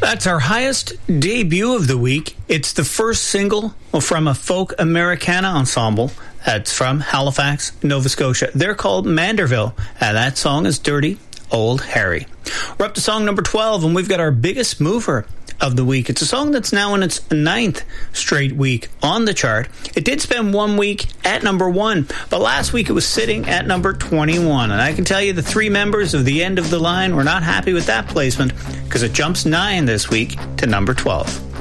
That's our highest debut of the week. It's the first single from a folk Americana ensemble that's from Halifax, Nova Scotia. They're called Manderville, and that song is Dirty Old Harry. We're up to song number 12, and we've got our biggest mover of the week. It's a song that's now in its 9th straight week on the chart. It did spend 1 week at number 1, but last week it was sitting at number 21. And I can tell you the 3 members of the end of the line were not happy with that placement because it jumps 9 this week to number 12.